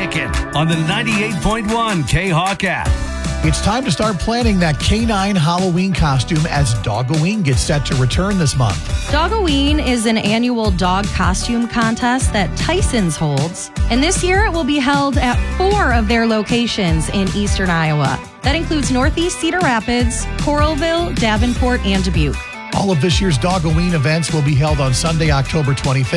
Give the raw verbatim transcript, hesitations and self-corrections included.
second on the ninety-eight point one K-Hawk app. It's time to start planning that canine Halloween costume as Dogoween gets set to return this month. Dogoween is an annual dog costume contest that Tyson's holds, and this year it will be held at four of their locations in eastern Iowa. That includes Northeast Cedar Rapids, Coralville, Davenport, and Dubuque. All of this year's Dogoween events will be held on Sunday, October twenty-fifth.